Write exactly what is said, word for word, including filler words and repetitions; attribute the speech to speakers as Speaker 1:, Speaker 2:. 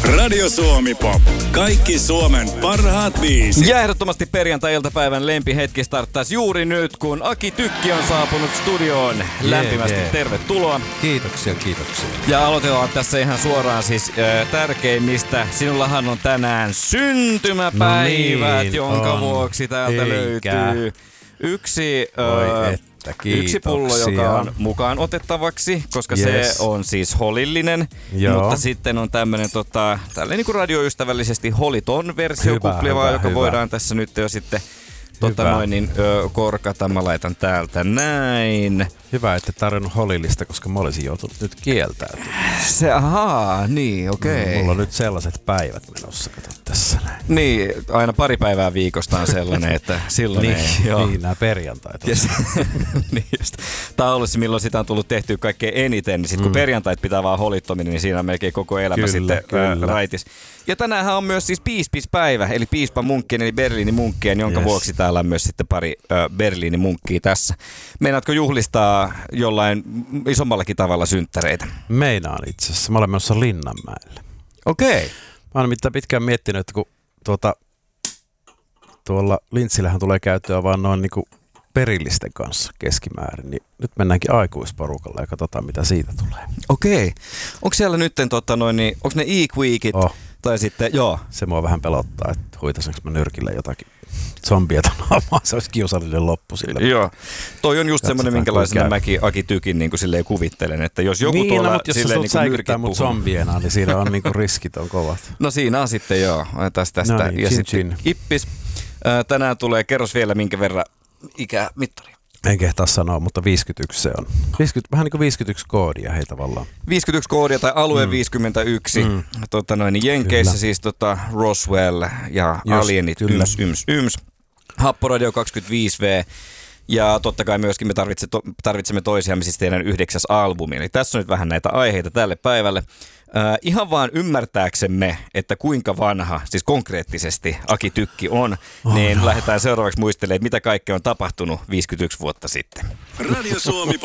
Speaker 1: Radio Suomi Pop. Kaikki Suomen parhaat biisit.
Speaker 2: Ja ehdottomasti perjantai-iltapäivän lempihetki starttaisi juuri nyt, kun Aki Tykki on saapunut studioon. Lämpimästi
Speaker 3: yeah, yeah.
Speaker 2: tervetuloa.
Speaker 3: Kiitoksia, kiitoksia.
Speaker 2: Ja aloitellaan tässä ihan suoraan siis äh, tärkeimmistä. Sinullahan on tänään syntymäpäivät,
Speaker 3: no niin,
Speaker 2: jonka
Speaker 3: on.
Speaker 2: vuoksi täältä
Speaker 3: Eikä.
Speaker 2: löytyy yksi...
Speaker 3: Oi
Speaker 2: Äh,
Speaker 3: että,
Speaker 2: Yksi pullo, joka on mukaan otettavaksi, koska
Speaker 3: yes.
Speaker 2: se on siis holillinen,
Speaker 3: Joo.
Speaker 2: mutta sitten on tämmönen tota, tälleen niin kuin radioystävällisesti holiton versio
Speaker 3: hyvä,
Speaker 2: kuplivaa,
Speaker 3: hyvä,
Speaker 2: joka
Speaker 3: hyvä.
Speaker 2: voidaan tässä nyt jo sitten tota noin, niin, ö, korkata. Mä laitan täältä näin.
Speaker 3: Hyvä, että tarjonnut holillista, koska mä olisin joutunut nyt kieltäytymään.
Speaker 2: Se, ahaa, niin, okei. Okay.
Speaker 3: Mulla on nyt sellaiset päivät menossa, kato tässä näin.
Speaker 2: Niin, aina pari päivää viikosta on sellainen, että silloin
Speaker 3: niin,
Speaker 2: ei. Joo.
Speaker 3: niin, nämä perjantait.
Speaker 2: Yes. niin just. Tää on ollut se, milloin sitä on tullut tehtyä kaikkein eniten, niin sit kun mm. perjantait pitää vaan holittominen, niin siinä on melkein koko elämä
Speaker 3: kyllä,
Speaker 2: sitten
Speaker 3: kyllä.
Speaker 2: raitis. Ja tänäänhän on myös siis piispispäivä, eli piispa munkkien, eli Berliinin munkkien, jonka yes. vuoksi täällä on myös sitten pari ö, Berliinin munkkia tässä. Meinaatko juhlistaa jollain isommallakin tavalla synttäreitä?
Speaker 3: Meinaan itse asiassa. Mä olen menossa Linnanmäelle.
Speaker 2: Okei. Okay.
Speaker 3: Mä oon nimittäin pitkään miettinyt, että kun tuota, tuolla Lintsillähän tulee käyttöä vaan noin niinku perillisten kanssa keskimäärin, niin nyt mennäänkin aikuisporukalla ja katsotaan, mitä siitä tulee.
Speaker 2: Okei. Onko siellä nyt, tota noin, niin, onko ne e-weekit?
Speaker 3: Oh.
Speaker 2: Tai sitten, joo.
Speaker 3: Se mua vähän pelottaa, että huitasenko mä nyrkille jotakin zombieta naamaan. Se olisi kiusallinen loppu sille.
Speaker 2: Joo. Toi on just
Speaker 3: Katsotaan,
Speaker 2: semmoinen, minkälaisena mäkin Aki Tykin niin kuin silleen kuvittelen, että jos joku
Speaker 3: niin,
Speaker 2: tuolla
Speaker 3: no, mutta jos
Speaker 2: silleen niin kuin nyrkit
Speaker 3: mut zombiena, niin siinä on niinku riskit on kovat.
Speaker 2: No siinä on sitten joo. Tästä, tästä.
Speaker 3: No niin,
Speaker 2: ja
Speaker 3: chin
Speaker 2: sitten
Speaker 3: chin.
Speaker 2: Ippis. Tänään tulee, kerros vielä minkä verran ikämittari.
Speaker 3: En kehtaa sanoa, mutta viisikymmentäyksi se on. viisikymmentä, vähän niin kuin viisikymmentäyksi koodia hei tavallaan.
Speaker 2: viisikymmentäyksi koodia tai alue mm. viisikymmentäyksi. Mm. Tota noin, Jenkeissä kyllä. Siis tota Roswell ja just, Alienit kyllä. yms, yms, yms. Happoradio kaksikymmentäviisi vuotta. Ja totta kai myöskin me tarvitsemme, to, tarvitsemme toisiamme siis teidän yhdeksäs albumi. Eli tässä on nyt vähän näitä aiheita tälle päivälle. Äh, ihan vaan ymmärtääksemme, että kuinka vanha, siis konkreettisesti Aki Tykki on, oh, niin no. lähdetään seuraavaksi muistelemaan, mitä kaikkea on tapahtunut viisikymmentäyksi vuotta sitten.
Speaker 1: Radio Suomi